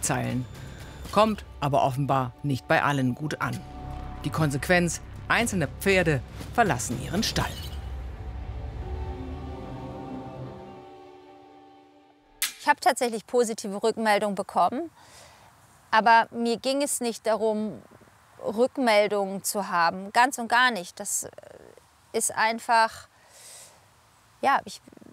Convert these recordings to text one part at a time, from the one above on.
Schlagzeilen. Kommt aber offenbar nicht bei allen gut an. Die Konsequenz: einzelne Pferde verlassen ihren Stall. Ich habe tatsächlich positive Rückmeldungen bekommen, aber mir ging es nicht darum, Rückmeldungen zu haben, ganz und gar nicht. Das ist einfach, ja,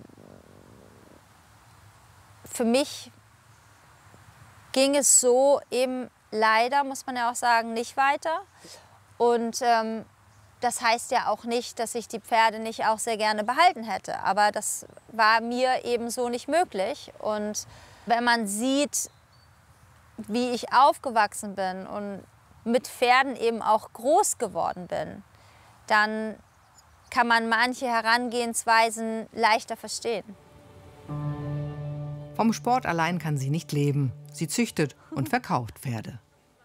für mich ging es so eben leider, muss man ja auch sagen, nicht weiter. Und das heißt ja auch nicht, dass ich die Pferde nicht auch sehr gerne behalten hätte. Aber das war mir eben so nicht möglich. Und wenn man sieht, wie ich aufgewachsen bin und mit Pferden eben auch groß geworden bin, dann kann man manche Herangehensweisen leichter verstehen. Vom Sport allein kann sie nicht leben. Sie züchtet und verkauft Pferde.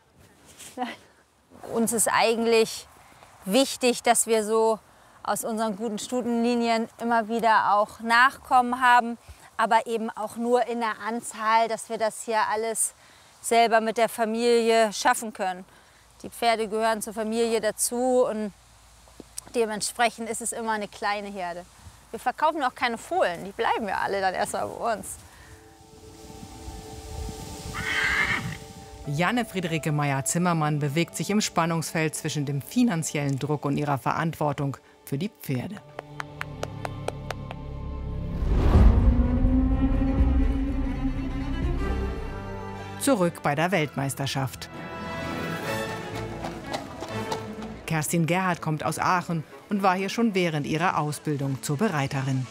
Uns ist eigentlich wichtig, dass wir so aus unseren guten Stutenlinien immer wieder auch Nachkommen haben, aber eben auch nur in der Anzahl, dass wir das hier alles selber mit der Familie schaffen können. Die Pferde gehören zur Familie dazu und dementsprechend ist es immer eine kleine Herde. Wir verkaufen auch keine Fohlen, die bleiben ja alle dann erstmal bei uns. Janne Friederike Meyer-Zimmermann bewegt sich im Spannungsfeld zwischen dem finanziellen Druck und ihrer Verantwortung für die Pferde. Zurück bei der Weltmeisterschaft. Kerstin Gerhard kommt aus Aachen und war hier schon während ihrer Ausbildung zur Bereiterin.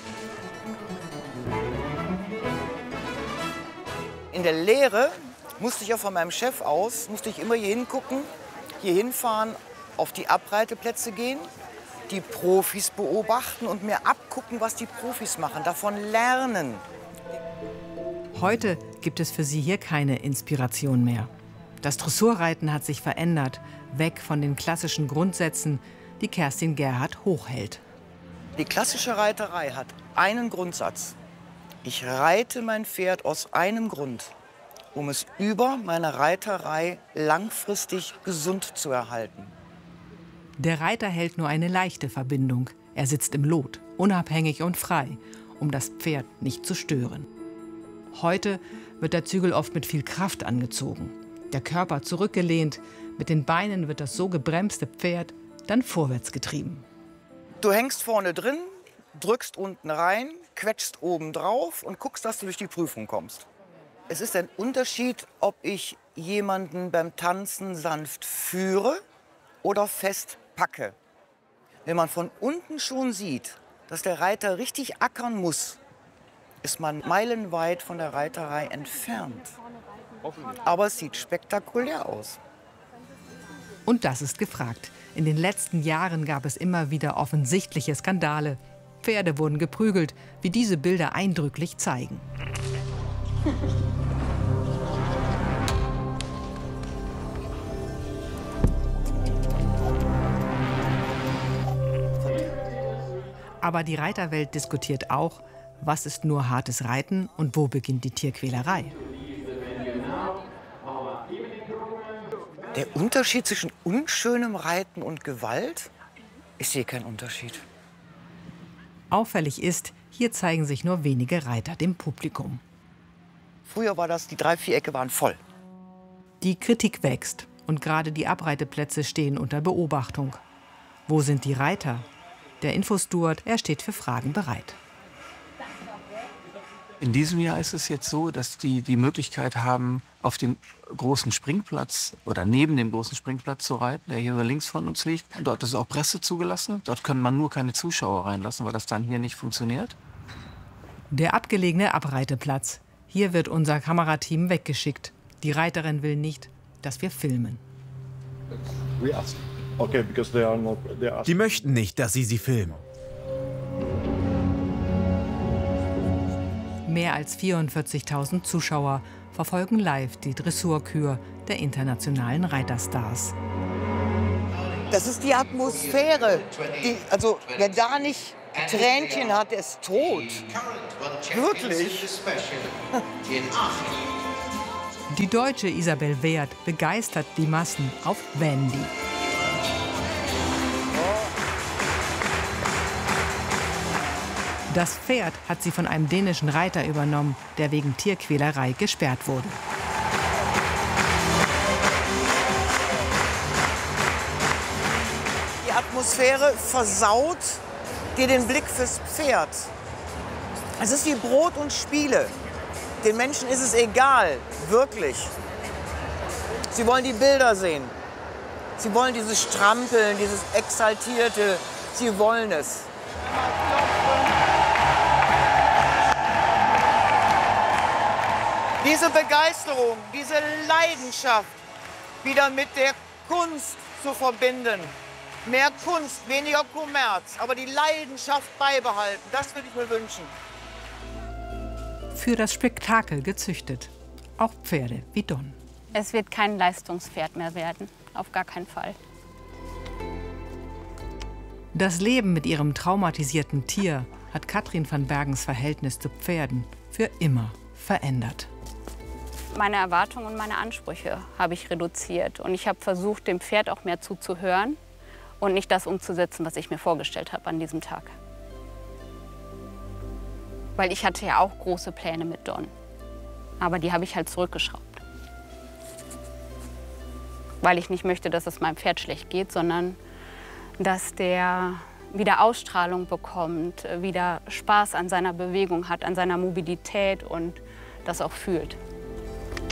In der Lehre musste ich ja von meinem Chef aus, musste ich immer hier hingucken, hier hinfahren, auf die Abreiteplätze gehen, die Profis beobachten und mir abgucken, was die Profis machen, davon lernen. Heute gibt es für sie hier keine Inspiration mehr. Das Dressurreiten hat sich verändert, weg von den klassischen Grundsätzen, die Kerstin Gerhard hochhält. Die klassische Reiterei hat einen Grundsatz. Ich reite mein Pferd aus einem Grund, um es über meine Reiterei langfristig gesund zu erhalten. Der Reiter hält nur eine leichte Verbindung. Er sitzt im Lot, unabhängig und frei, um das Pferd nicht zu stören. Heute wird der Zügel oft mit viel Kraft angezogen. Der Körper zurückgelehnt, mit den Beinen wird das so gebremste Pferd dann vorwärts getrieben. Du hängst vorne drin, drückst unten rein, quetschst oben drauf und guckst, dass du durch die Prüfung kommst. Es ist ein Unterschied, ob ich jemanden beim Tanzen sanft führe oder fest packe. Wenn man von unten schon sieht, dass der Reiter richtig ackern muss, ist man meilenweit von der Reiterei entfernt. Aber es sieht spektakulär aus. Und das ist gefragt. In den letzten Jahren gab es immer wieder offensichtliche Skandale. Pferde wurden geprügelt, wie diese Bilder eindrücklich zeigen. Aber die Reiterwelt diskutiert auch, was ist nur hartes Reiten und wo beginnt die Tierquälerei. Der Unterschied zwischen unschönem Reiten und Gewalt? Ich sehe keinen Unterschied. Auffällig ist, hier zeigen sich nur wenige Reiter dem Publikum. Früher war das, die 3 Vierecke waren voll. Die Kritik wächst und gerade die Abreiteplätze stehen unter Beobachtung. Wo sind die Reiter? Der Infosteward, er steht für Fragen bereit. In diesem Jahr ist es jetzt so, dass die Möglichkeit haben, auf dem großen Springplatz oder neben dem großen Springplatz zu reiten, der hier links von uns liegt. Dort ist auch Presse zugelassen. Dort können man nur keine Zuschauer reinlassen, weil das dann hier nicht funktioniert. Der abgelegene Abreiteplatz. Hier wird unser Kamerateam weggeschickt. Die Reiterin will nicht, dass wir filmen. Die möchten nicht, dass Sie sie filmen. Mehr als 44.000 Zuschauer verfolgen live die Dressurkür der internationalen Reiterstars. Das ist die Atmosphäre. Also wer da nicht Tränchen hat, der ist tot. Wirklich. Die Deutsche Isabel Wert begeistert die Massen auf Vendy. Das Pferd hat sie von einem dänischen Reiter übernommen, der wegen Tierquälerei gesperrt wurde. Die Atmosphäre versaut dir den Blick fürs Pferd. Es ist wie Brot und Spiele. Den Menschen ist es egal, wirklich. Sie wollen die Bilder sehen. Sie wollen dieses Strampeln, dieses Exaltierte. Sie wollen es. Diese Begeisterung, diese Leidenschaft wieder mit der Kunst zu verbinden. Mehr Kunst, weniger Kommerz, aber die Leidenschaft beibehalten, das würde ich mir wünschen. Für das Spektakel gezüchtet. Auch Pferde wie Don. Es wird kein Leistungspferd mehr werden, auf gar keinen Fall. Das Leben mit ihrem traumatisierten Tier hat Katrin van Bergens Verhältnis zu Pferden für immer verändert. Meine Erwartungen und meine Ansprüche habe ich reduziert. Und ich habe versucht, dem Pferd auch mehr zuzuhören und nicht das umzusetzen, was ich mir vorgestellt habe an diesem Tag. Weil ich hatte ja auch große Pläne mit Don. Aber die habe ich halt zurückgeschraubt. Weil ich nicht möchte, dass es meinem Pferd schlecht geht, sondern dass der wieder Ausstrahlung bekommt, wieder Spaß an seiner Bewegung hat, an seiner Mobilität und das auch fühlt.